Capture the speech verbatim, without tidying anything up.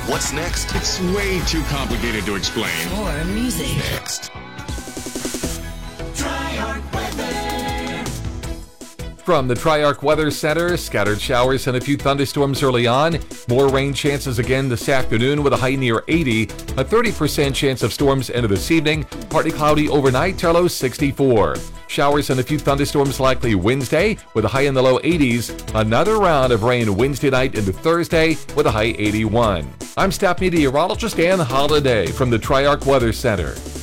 What's next? It's way too complicated to explain. More music. Next. Tri-Arc Weather. From the Tri-Arc Weather Center, scattered showers and a few thunderstorms early on. More rain chances again this afternoon with a high near eighty. A thirty percent chance of storms into this evening. Partly cloudy overnight, our low sixty-four. Showers and a few thunderstorms likely Wednesday with a high in the low eighties. Another round of rain Wednesday night into Thursday with a high eighty-one. I'm staff meteorologist Ann Holiday from the Tri-Arc Weather Center.